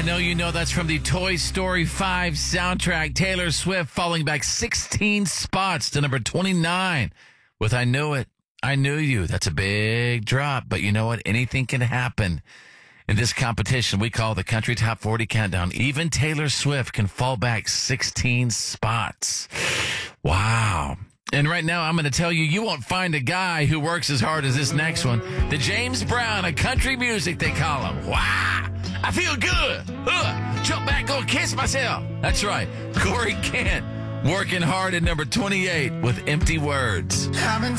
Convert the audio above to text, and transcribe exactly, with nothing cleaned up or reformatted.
know you know that's from the Toy Story five soundtrack. Taylor Swift falling back sixteen spots to number twenty-nine with I Knew It, I Knew You. That's a big drop, but you know what? Anything can happen in this competition we call the Country Top forty Countdown. Even Taylor Swift can fall back sixteen spots. Wow. And right now, I'm going to tell you, you won't find a guy who works as hard as this next one. The James Brown of country music, they call him. Wow, I feel good. Ugh. Jump back, go kiss myself. That's right. Corey Kent working hard at number twenty-eight with Empty Words.